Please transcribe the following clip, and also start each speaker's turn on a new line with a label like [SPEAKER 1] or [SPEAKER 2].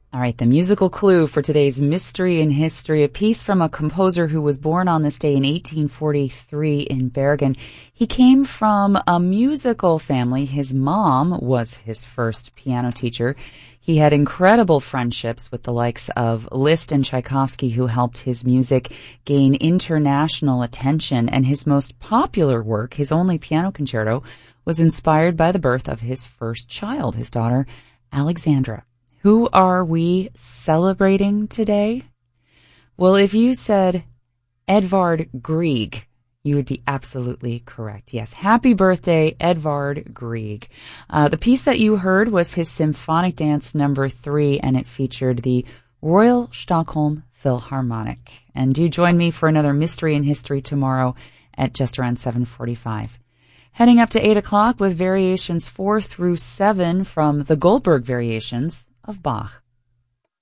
[SPEAKER 1] All right, the musical clue for today's Mystery in History, a piece from a composer who was born on this day in 1843 in Bergen. He came from a musical family. His mom was his first piano teacher. He had incredible friendships with the likes of Liszt and Tchaikovsky, who helped his music gain international attention. And his most popular work, his only piano concerto, was inspired by the birth of his first child, his daughter, Alexandra. Who are we celebrating today? Well, if you said Edvard Grieg, you would be absolutely correct. Yes, happy birthday, Edvard Grieg. The piece that you heard was his Symphonic Dance No. 3, and it featured the Royal Stockholm Philharmonic. And do join me for another Mystery in History tomorrow at just around 7:45. Heading up to 8 o'clock with variations 4 through 7 from the Goldberg Variations of Bach.